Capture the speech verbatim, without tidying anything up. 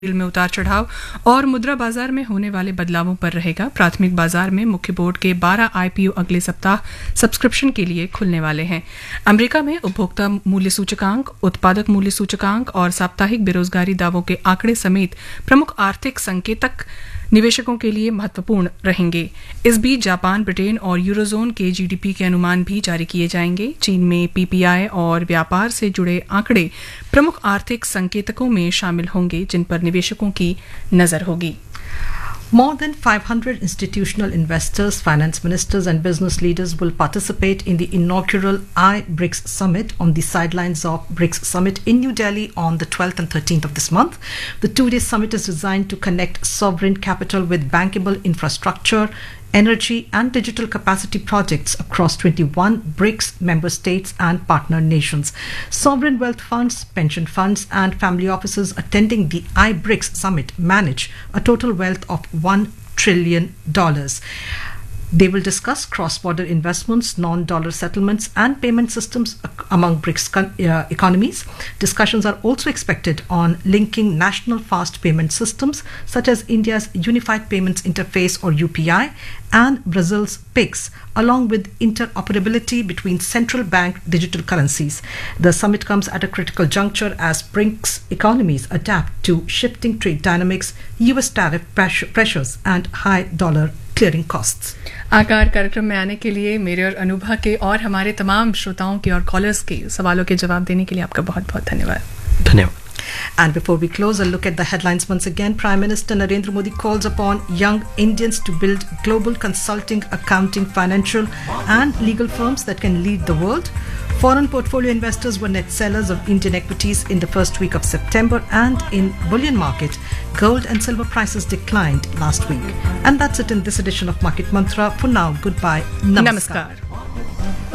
में उतार चढ़ाव और मुद्रा बाजार में होने वाले बदलावों पर रहेगा। प्राथमिक बाजार में मुख्य बोर्ड के बारह आईपीओ अगले सप्ताह सब्सक्रिप्शन के लिए खुलने वाले हैं। अमेरिका में उपभोक्ता मूल्य सूचकांक, उत्पादक मूल्य सूचकांक और साप्ताहिक बेरोजगारी दावों के आंकड़े समेत प्रमुख आर्थिक संकेतक निवेशकों के लिए महत्वपूर्ण रहेंगे। इस बीच जापान, ब्रिटेन और यूरोजोन के जीडीपी के अनुमान भी जारी किए जाएंगे। चीन में पीपीआई और व्यापार से जुड़े आंकड़े प्रमुख आर्थिक संकेतकों में शामिल होंगे, जिन पर निवेशकों की नजर होगी। More than five hundred institutional investors, finance ministers and business leaders will participate in the inaugural I-BRICS Summit on the sidelines of BRICS Summit in New Delhi on the twelfth and thirteenth of this month. The two-day summit is designed to connect sovereign capital with bankable infrastructure, energy and digital capacity projects across twenty-one BRICS member states and partner nations. Sovereign wealth funds, pension funds and family offices attending the I-BRICS Summit manage a total wealth of one trillion dollars. They will discuss cross-border investments, non-dollar settlements and payment systems among BRICS uh, economies. Discussions are also expected on linking national fast payment systems such as India's Unified Payments Interface or U P I and Brazil's PIX, along with interoperability between central bank digital currencies. The summit comes at a critical juncture as BRICS economies adapt to shifting trade dynamics, U S tariff pressures and high dollar clearing costs. आकार कार्यक्रम में आने के लिए मेरे और अनुभा के और हमारे तमाम श्रोताओं के और कॉलर्स के सवालों के जवाब देने के लिए आपका बहुत बहुत धन्यवाद। धन्यवाद। And before we close, a look at the headlines once again. Prime Minister Narendra Modi calls upon young Indians to build global consulting, accounting, financial and legal firms that can lead the world. Foreign portfolio investors were net sellers of Indian equities in the first week of September, and in bullion market, gold and silver prices declined last week. And that's it in this edition of Market Mantra. For now, goodbye. Namaskar. Namaskar.